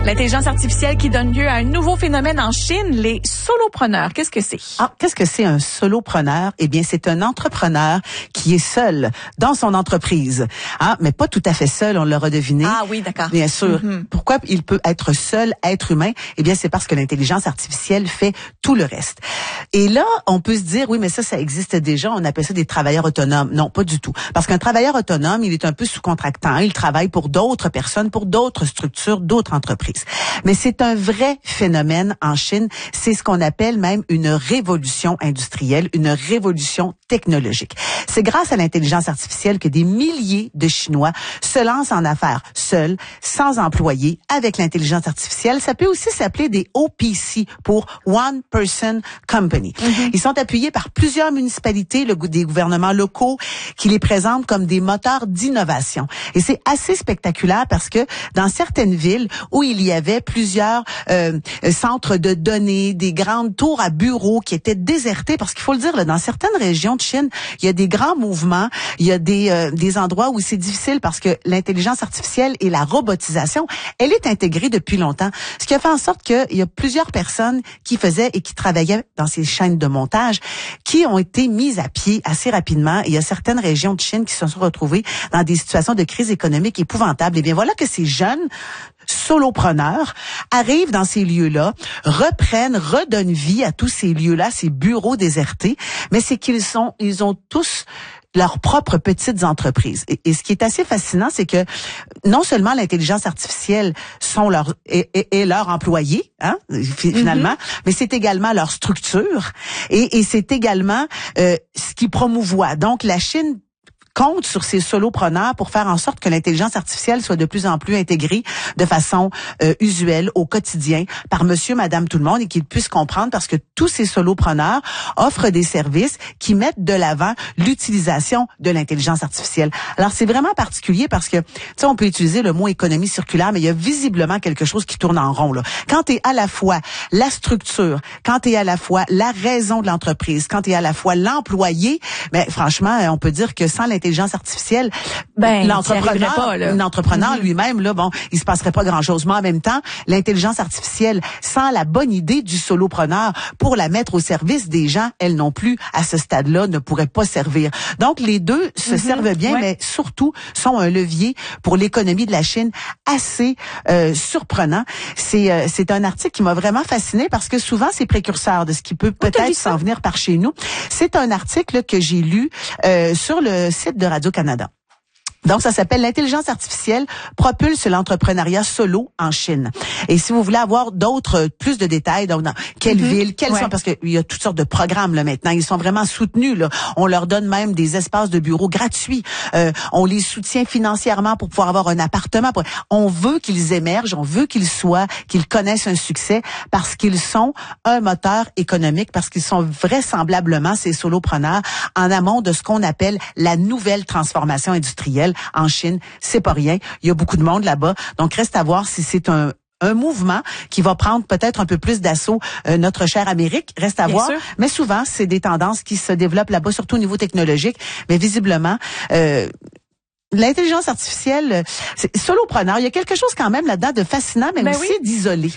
L'intelligence artificielle qui donne lieu à un nouveau phénomène en Chine, les solopreneurs. Qu'est-ce que c'est? Qu'est-ce que c'est un solopreneur? Eh bien, c'est un entrepreneur qui est seul dans son entreprise. Mais pas tout à fait seul, on l'aura deviné. Ah oui, d'accord. Bien sûr. Pourquoi il peut être seul, être humain? Eh bien, c'est parce que l'intelligence artificielle fait tout le reste. Et là, on peut se dire, oui, mais ça existe déjà. On appelle ça des travailleurs autonomes. Non, pas du tout. Parce qu'un travailleur autonome, il est un peu sous-contractant. Il travaille pour d'autres personnes, pour d'autres structures, d'autres entreprises. Mais c'est un vrai phénomène en Chine. C'est ce qu'on appelle même une révolution industrielle, une révolution technologique. C'est grâce à l'intelligence artificielle que des milliers de Chinois se lancent en affaires seuls, sans employés, avec l'intelligence artificielle. Ça peut aussi s'appeler des OPC pour One Person Company. Ils sont appuyés par plusieurs municipalités, des gouvernements locaux qui les présentent comme des moteurs d'innovation. Et c'est assez spectaculaire parce que dans certaines villes où il y avait plusieurs centres de données, des grandes tours à bureaux qui étaient désertées, parce qu'il faut le dire, là, dans certaines régions de Chine, il y a des grands mouvements, il y a des endroits où c'est difficile parce que l'intelligence artificielle et la robotisation, elle est intégrée depuis longtemps. Ce qui a fait en sorte qu'il y a plusieurs personnes qui faisaient et qui travaillaient dans ces chaînes de montage qui ont été mises à pied assez rapidement. Et il y a certaines régions de Chine qui se sont retrouvées dans des situations de crise économique épouvantables. Et bien voilà que ces jeunes solopreneurs arrivent dans ces lieux-là, redonnent vie à tous ces lieux-là, ces bureaux désertés, mais c'est ils ont tous leurs propres petites entreprises. Et ce qui est assez fascinant, c'est que non seulement l'intelligence artificielle est leur employé, finalement, mais c'est également leur structure et c'est également ce qui promouvoit. Donc la Chine compte sur ces solopreneurs pour faire en sorte que l'intelligence artificielle soit de plus en plus intégrée de façon usuelle au quotidien par monsieur, madame, tout le monde et qu'ils puissent comprendre parce que tous ces solopreneurs offrent des services qui mettent de l'avant l'utilisation de l'intelligence artificielle. Alors, c'est vraiment particulier parce que, tu sais, on peut utiliser le mot économie circulaire, mais il y a visiblement quelque chose qui tourne en rond, là. Quand tu es à la fois la structure, quand tu es à la fois la raison de l'entreprise, quand tu es à la fois l'employé, ben, franchement, on peut dire que sans l'intelligence artificielle, l'entrepreneur lui-même, là, bon, il se passerait pas grand-chose. Mais en même temps, l'intelligence artificielle, sans la bonne idée du solopreneur pour la mettre au service des gens, elle non plus, à ce stade-là, ne pourrait pas servir. Donc, les deux se servent bien, mais surtout sont un levier pour l'économie de la Chine assez surprenant. C'est un article qui m'a vraiment fasciné parce que souvent, c'est précurseur de ce qui peut peut-être s'en venir par chez nous. C'est un article que j'ai lu sur le site de Radio-Canada. Donc, ça s'appelle « L'intelligence artificielle propulse l'entrepreneuriat solo en Chine ». Et si vous voulez avoir plus de détails, donc dans quelle ville, quels sont, parce qu'il y a toutes sortes de programmes là maintenant, ils sont vraiment soutenus là. On leur donne même des espaces de bureaux gratuits. On les soutient financièrement pour pouvoir avoir un appartement. On veut qu'ils émergent, on veut qu'ils connaissent un succès parce qu'ils sont un moteur économique, parce qu'ils sont vraisemblablement ces solopreneurs en amont de ce qu'on appelle la nouvelle transformation industrielle. En Chine, c'est pas rien. Il y a beaucoup de monde là-bas. Donc, reste à voir si c'est un mouvement qui va prendre peut-être un peu plus d'assaut notre chère Amérique. Reste à voir. Sûr. Mais souvent, c'est des tendances qui se développent là-bas, surtout au niveau technologique. Mais visiblement, l'intelligence artificielle, c'est solopreneur. Il y a quelque chose quand même là-dedans de fascinant, mais aussi d'isolé.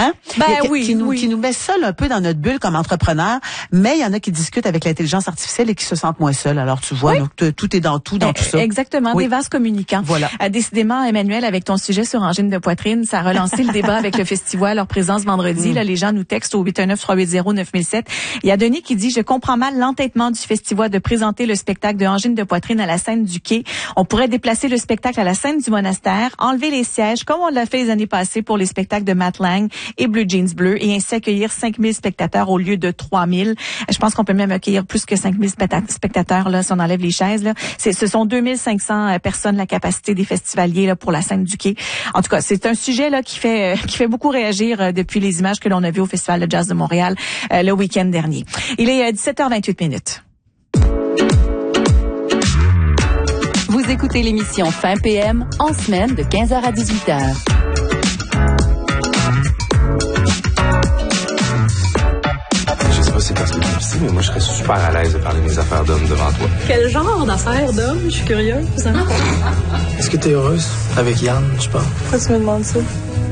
Qui nous met seul un peu dans notre bulle comme entrepreneur, mais il y en a qui discutent avec l'intelligence artificielle et qui se sentent moins seuls. Alors, tu vois, donc, tout est dans tout ça. Exactement, des vases communicants. Voilà. Décidément, Emmanuel, avec ton sujet sur angine de poitrine, ça a relancé le débat avec le festival, leur présence vendredi. Là, les gens nous textent au 819-380-9007. Il y a Denis qui dit « Je comprends mal l'entêtement du festival de présenter le spectacle de angine de poitrine à la scène du quai. On pourrait déplacer le spectacle à la scène du monastère, enlever les sièges comme on l'a fait les années passées pour les spectacles de Matt Lang et Blue Jeans Bleu et ainsi accueillir 5000 spectateurs au lieu de 3000. Je pense qu'on peut même accueillir plus que 5000 spectateurs là si on enlève les chaises là. Ce sont 2500 personnes la capacité des festivaliers là pour la scène du quai. En tout cas, c'est un sujet là qui fait beaucoup réagir depuis les images que l'on a vues au Festival de Jazz de Montréal le week-end dernier. Il est 17h28. Vous écoutez l'émission Fin PM en semaine de 15h à 18h. Je sais pas si c'est parce que tu es ici, mais moi je serais super à l'aise de parler de mes affaires d'homme devant toi. Quel genre d'affaires d'homme? Je suis curieuse. Est-ce que t'es heureuse avec Yann, je pense? Pourquoi tu me demandes ça?